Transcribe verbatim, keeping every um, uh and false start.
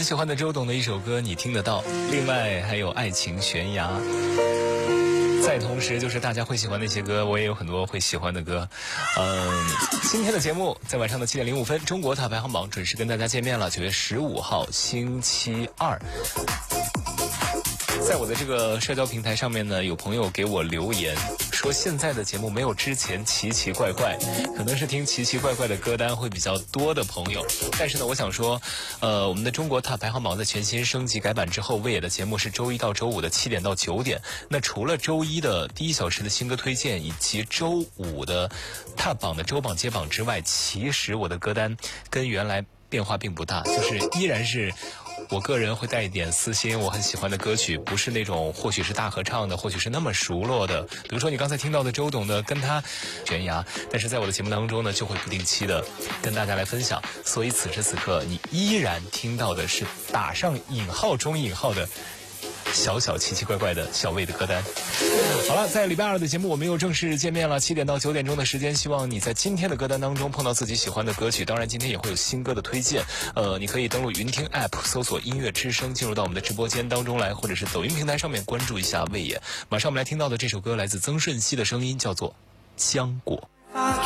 很喜欢的周董的一首歌《你听得到》，另外还有《爱情悬崖》。再同时就是大家会喜欢那些歌，我也有很多会喜欢的歌。嗯，今天的节目在晚上的七点零五分，中国大排行榜准时跟大家见面了。九月十五号星期二，在我的这个社交平台上面呢，有朋友给我留言说，现在的节目没有之前奇奇怪怪，可能是听奇奇怪怪的歌单会比较多的朋友。但是呢，我想说，呃，我们的中国大排行榜在全新升级改版之后，魏野的节目是周一到周五的七点到九点。那除了周一的第一小时的新歌推荐，以及周五的踏榜的周榜揭榜之外，其实我的歌单跟原来变化并不大，就是依然是我个人会带一点私心，我很喜欢的歌曲，不是那种或许是大合唱的，或许是那么熟络的，比如说你刚才听到的周董的跟他悬崖，但是在我的节目当中呢，就会不定期的跟大家来分享，所以此时此刻你依然听到的是打上引号中引号的小小奇奇怪怪的小魏的歌单。好了，在礼拜二的节目我们又正式见面了，七点到九点钟的时间，希望你在今天的歌单当中碰到自己喜欢的歌曲，当然今天也会有新歌的推荐。呃，你可以登录云听 App 搜索音乐之声，进入到我们的直播间当中来，或者是抖音平台上面关注一下魏野。马上我们来听到的这首歌来自曾舜晞的声音，叫做浆果。